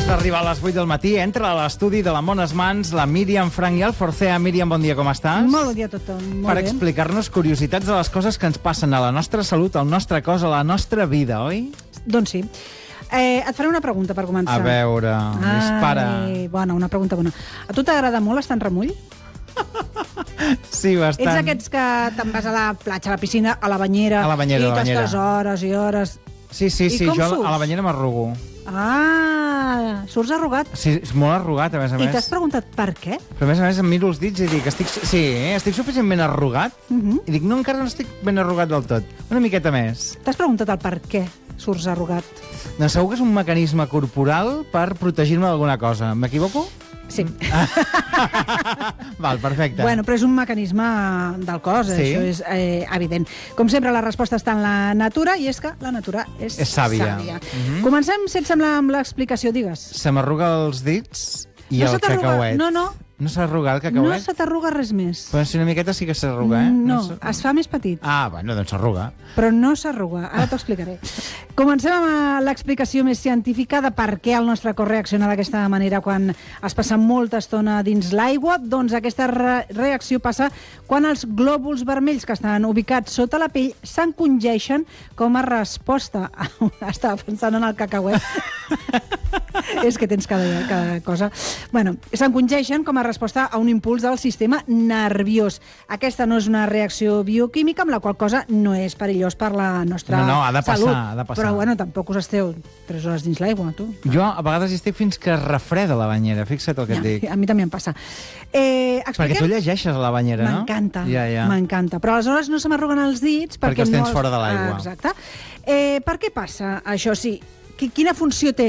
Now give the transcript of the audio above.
d'arribar a les 8 del matí, entra a l'estudi de la Mones Mans la Míriam Frank i el Forcea. Míriam, bon dia, com estàs? Molt bon dia a tothom, molt Per bé. explicar-nos curiositats de les coses que ens passen a la nostra salut, al nostre cos, a la nostra vida, oi? Doncs sí. Et faré una pregunta per començar. A veure, dispara. Bona, una pregunta bona. A tu t'agrada molt estar en remull? Sí, bastant. Ets aquests que te'n vas a la platja, a la piscina, a la banyera... A la banyera, i a la banyera. t'estàs hores i hores... Sí, I com jo surts? a la banyera m'arrugo. Ah, surts arrugat. Sí, és molt arrugat, a més a I més. t'has preguntat per què? Però a més em miro els dits i dic, estic suficientment arrugat? I dic, no, encara no estic ben arrugat del tot. Una miqueta més. T'has preguntat el per què surts arrugat? Doncs segur que és un mecanisme corporal per protegir-me d'alguna cosa. M'equivoco? Sí. Val, perfecte. Bueno, però és un mecanisme del cos, Sí. això és evident. Com sempre, la resposta està en la natura, i és que la natura és sàvia. Comencem, si et sembla, amb l'explicació, digues. Se m'arruga els dits i No el se t'arruga- cacauet. no. No s'arruga el No cacauet? se t'arruga res més. Però si una miqueta sí que s'arruga, eh? No, se- es fa més petit, Ah, bueno, doncs s'arruga. però no s'arruga. Ara t'ho explicaré. Comencem amb l'explicació més científica de per què el nostre cos reacciona d'aquesta manera quan es passa molta estona dins l'aigua. Doncs aquesta reacció passa quan els glòbuls vermells que estan ubicats sota la pell s'encongeixen com a resposta. Estava pensant en el cacauet. És que tens cada cosa. Bueno, s'encongeixen com a resposta a un impuls del sistema nerviós. Aquesta no és una reacció bioquímica, amb la qual cosa no és perillós per la nostra No, ha de passar, salut. ha de passar. Però, bueno, tampoc us esteu 3 hores dins l'aigua, tu. Jo a vegades hi estic fins que es refreda la banyera, fixa't el que et dic. A mi també em passa. Perquè tu llegeixes a la banyera, no? M'encanta, Ja. m'encanta. Però aleshores no se m'arruguen els dits Perquè els tens fora de l'aigua. Exacte. Per què passa això? Sí, quina funció té